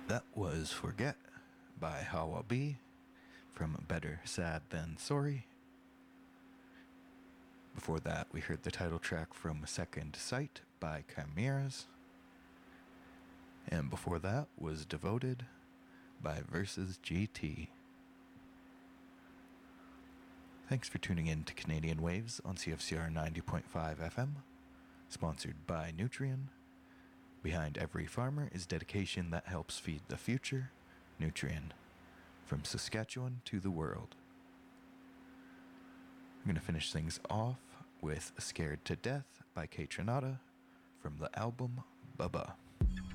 That was Forget by Hawa B from Better Sad Than Sorry. Before that, we heard the title track from Second Sight by Chimeras. And before that was Devoted by Versus GT. Thanks for tuning in to Canadian Waves on CFCR 90.5 FM, sponsored by Nutrien. Behind every farmer is dedication that helps feed the future. Nutrien. From Saskatchewan to the world. I'm going to finish things off with Scared to Death by Kaytranada from the album Bubba.